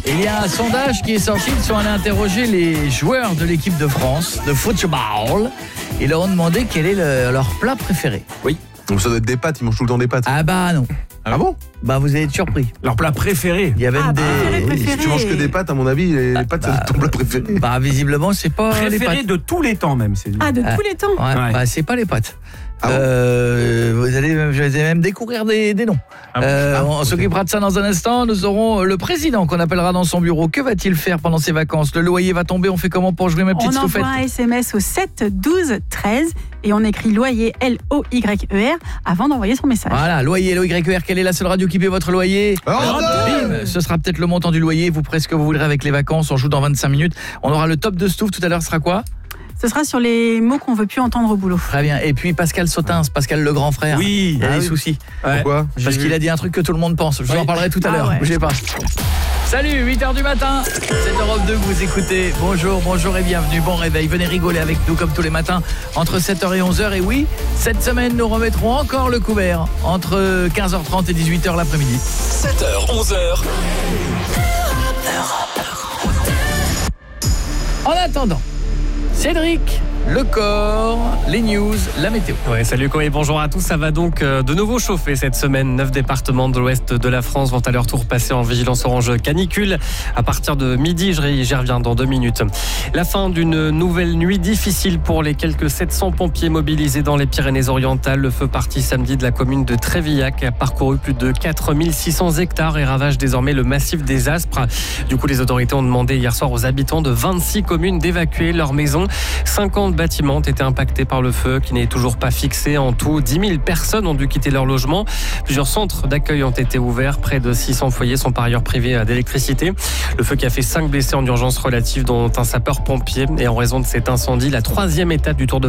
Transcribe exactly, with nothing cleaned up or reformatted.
Il y a un sondage qui est sorti, ils sont allés interroger les joueurs de l'équipe de France de football. Ils leur ont demandé quel est le, leur plat préféré. Oui. Donc ça doit être des pâtes, ils mangent tout le temps des pâtes. Ah bah non. Ah bon ? Bah vous allez être surpris. Leur plat préféré. Il y a même Ah, des... préféré, Oui, si préféré. tu manges que des pâtes, à mon avis, les, les pâtes, bah, c'est ton plat préféré. Bah visiblement c'est pas les Préféré pâtes. de tous les temps même. C'est... Ah, de Ah. tous les temps. Ouais, Ouais. bah c'est pas les pâtes. Ah bon euh, vous allez, je vais même découvrir des, des noms. Ah bon Euh, Ah, on ok. s'occupera de ça dans un instant. Nous aurons le président qu'on appellera dans son bureau. Que va-t-il faire pendant ses vacances ? Le loyer va tomber. On fait comment pour jouer ma petite On stouffette ? envoie un S M S au sept douze treize et on écrit loyer L O Y E R avant d'envoyer son message. Voilà, loyer, L O Y E R, quelle est la seule radio qui paie votre loyer ? Alors, Bim, ce sera peut-être le montant du loyer, vous ferez ce que vous voudrez avec les vacances, on joue dans vingt-cinq minutes. On aura le top de Stouff, tout à l'heure ce sera quoi ? Ce sera sur les mots qu'on veut plus entendre au boulot. Très bien, et puis Pascal Sautins, Pascal le grand frère. Oui. Il y a Ah des oui. soucis, Ouais. Pourquoi ? parce qu'il a dit un truc que tout le monde pense, je vous Oui. en parlerai tout à Ah l'heure, ouais. bougez pas. Salut, huit heures du matin, c'est Europe deux que vous écoutez. Bonjour, bonjour et bienvenue, bon réveil. Venez rigoler avec nous comme tous les matins entre sept heures et onze heures. Et oui, cette semaine, nous remettrons encore le couvert entre quinze heures trente et dix-huit heures l'après-midi. sept heures, onze heures. En attendant, Cédric, le corps, les news, la météo. Ouais, salut Coé, bonjour à tous. Ça va donc euh, de nouveau chauffer cette semaine. Neuf départements de l'ouest de la France vont à leur tour passer en vigilance orange canicule. À partir de midi, j'y reviens dans deux minutes. La fin d'une nouvelle nuit difficile pour les quelques sept cents pompiers mobilisés dans les Pyrénées-Orientales. Le feu parti samedi de la commune de Trévillac a parcouru plus de quatre mille six cents hectares et ravage désormais le massif des Aspres. Du coup, les autorités ont demandé hier soir aux habitants de vingt-six communes d'évacuer leurs maisons. cinquante bâtiments ont été impactés par le feu qui n'est toujours pas fixé. En tout, dix mille personnes ont dû quitter leur logement. Plusieurs centres d'accueil ont été ouverts. Près de six cents foyers sont par ailleurs privés d'électricité. Le feu qui a fait cinq blessés en urgence relative, dont un sapeur-pompier. Et en raison de cet incendie, la troisième étape du Tour de